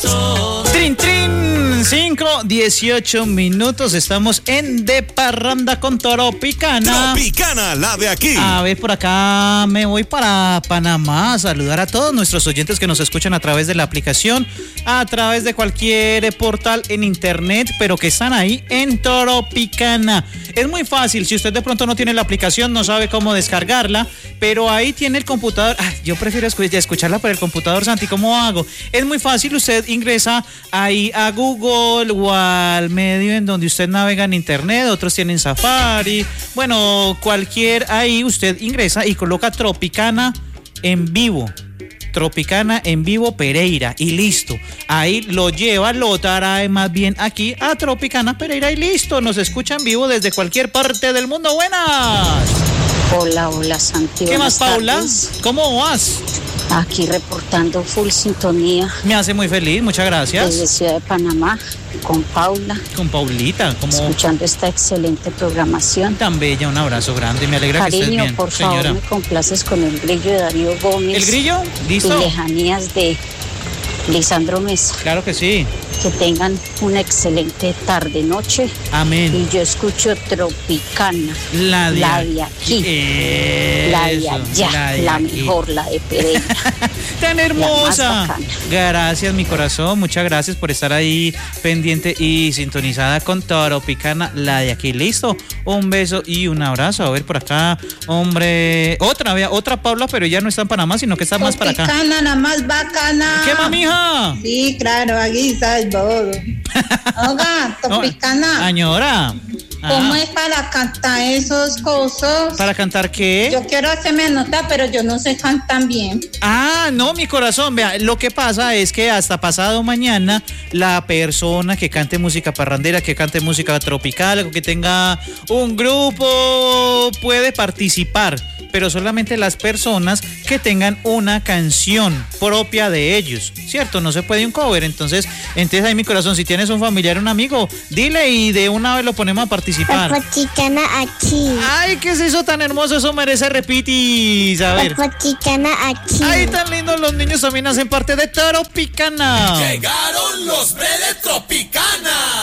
Trin, trin, 5:18 minutos. Estamos en De Parranda con Tropicana. Tropicana, la de aquí. A ver, por acá me voy para Panamá a saludar a todos nuestros oyentes que nos escuchan a través de la aplicación, a través de cualquier portal en internet, pero que están ahí en Tropicana. Es muy fácil, si usted de pronto no tiene la aplicación, no sabe cómo descargarla, pero ahí tiene el computador. Yo prefiero escucharla por el computador, Santi. ¿Cómo hago? Es muy fácil, usted ingresa ahí a Google o al medio en donde usted navega en internet, otros tienen Safari, bueno, cualquier, ahí usted ingresa y coloca Tropicana en vivo. Tropicana en vivo Pereira y listo. Ahí lo lleva, lo trae más bien aquí a Tropicana Pereira y listo. Nos escuchan vivo desde cualquier parte del mundo. ¡Buenas! Hola, Santi. ¿Qué más, Paula? Tardes. ¿Cómo vas? Aquí reportando full sintonía. Me hace muy feliz, muchas gracias. Desde Ciudad de Panamá, con Paula. Con Paulita, como escuchando esta excelente programación. Tan bella, un abrazo grande, me alegra Cariño, que estés bien, por señora. favor, me complaces con el grillo de Darío Gómez. ¿El grillo? ¿Listo? Y lejanías de Lisandro Mesa. Claro que sí. Que tengan una excelente tarde-noche. Amén. Y yo escucho Tropicana. La de aquí. Eso, la de allá. La mejor, la de Pereira. Tan hermosa. Gracias, mi corazón. Muchas gracias por estar ahí pendiente y sintonizada con Tropicana, la de aquí. Listo. Un beso y un abrazo. A ver por acá, hombre. Otra Paula, pero ya no está en Panamá, sino que está más para acá. Tropicana, la más bacana. ¿Qué, mamija? Sí, claro, aquí está el todo. Oiga, Tropicana. Señora. ¿Cómo es para cantar esos cosas? ¿Para cantar qué? Yo quiero hacerme nota, pero yo no sé cantar bien. No, mi corazón, vea, lo que pasa es que hasta pasado mañana la persona que cante música parrandera, que cante música tropical, o que tenga un grupo, puede participar, pero solamente las personas que tengan una canción propia de ellos, ¿cierto? No se puede un cover, entonces ahí, mi corazón, si tienes un familiar, un amigo, dile y de una vez lo ponemos a participar. Tropicana aquí. Ay, ¿qué es eso tan hermoso? Eso merece repitis. A ver. Tropicana aquí. Ay, tan lindos, los niños también hacen parte de Tropicana. Llegaron los Tropicana.